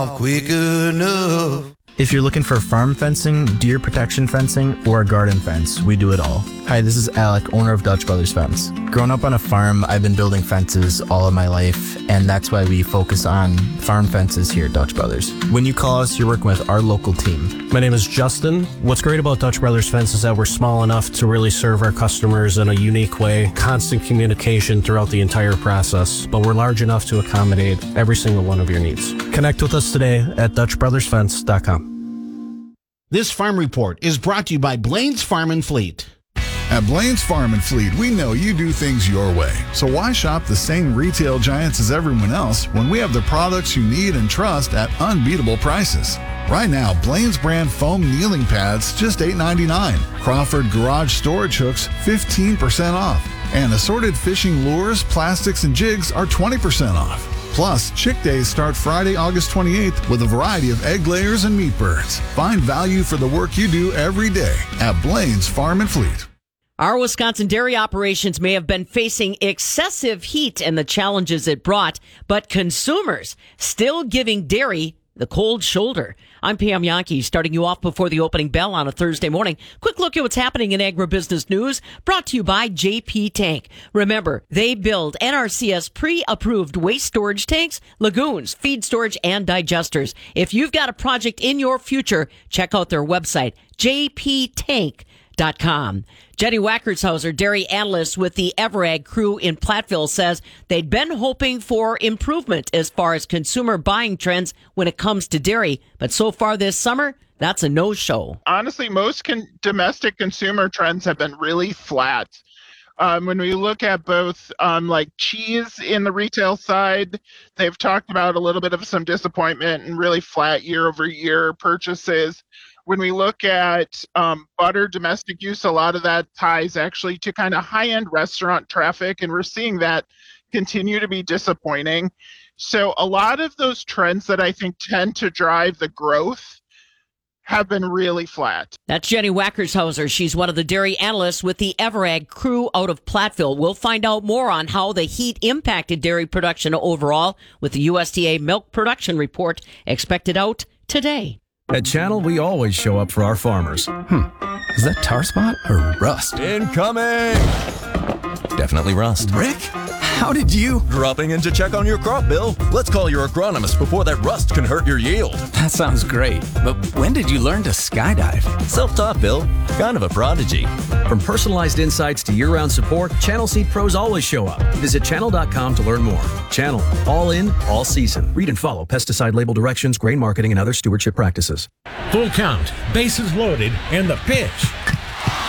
quick enough. If you're looking for farm fencing, deer protection fencing, or a garden fence, we do it all. Hi, this is Alec, owner of Dutch Brothers Fence. Growing up on a farm, I've been building fences all of my life, and that's why we focus on farm fences here at Dutch Brothers. When you call us, you're working with our local team. My name is Justin. What's great about Dutch Brothers Fence is that we're small enough to really serve our customers in a unique way, constant communication throughout the entire process, but we're large enough to accommodate every single one of your needs. Connect with us today at DutchBrothersFence.com. This farm report is brought to you by Blaine's Farm and Fleet. At Blaine's Farm and Fleet, we know you do things your way. So why shop the same retail giants as everyone else when we have the products you need and trust at unbeatable prices? Right now, Blaine's brand foam kneeling pads, just $8.99. Crawford garage storage hooks, 15% off. And assorted fishing lures, plastics, and jigs are 20% off. Plus, Chick Days start Friday, August 28th with a variety of egg layers and meat birds. Find value for the work you do every day at Blaine's Farm and Fleet. Our Wisconsin dairy operations may have been facing excessive heat and the challenges it brought, but consumers still giving dairy the cold shoulder. I'm Pam Yankee, starting you off before the opening bell on a Thursday morning. Quick look at what's happening in agribusiness news, brought to you by JP Tank. Remember, they build NRCS pre-approved waste storage tanks, lagoons, feed storage, and digesters. If you've got a project in your future, check out their website, jptank.com. Jenny Wackershauser, dairy analyst with the Everag crew in Platteville, says they'd been hoping for improvement as far as consumer buying trends when it comes to dairy. But so far this summer, that's a no-show. Honestly, most domestic consumer trends have been really flat. When we look at both like cheese in the retail side, they've talked about a little bit of some disappointment and really flat year-over-year purchases. When we look at butter domestic use, a lot of that ties actually to kind of high-end restaurant traffic, and we're seeing that continue to be disappointing. So a lot of those trends that I think tend to drive the growth have been really flat. That's Jenny Wackershauser. She's one of the dairy analysts with the Everag crew out of Platteville. We'll find out more on how the heat impacted dairy production overall with the USDA milk production report expected out today. At Channel, we always show up for our farmers. Is that tar spot or rust? Incoming! Definitely rust. Rick, how did you? Dropping in to check on your crop, Bill. Let's call your agronomist before that rust can hurt your yield. That sounds great. But when did you learn to skydive? Self-taught, Bill. Kind of a prodigy. From personalized insights to year-round support, Channel Seed pros always show up. Visit channel.com to learn more. Channel, all in, all season. Read and follow pesticide label directions, grain marketing, and other stewardship practices. Full count, bases loaded, and the pitch.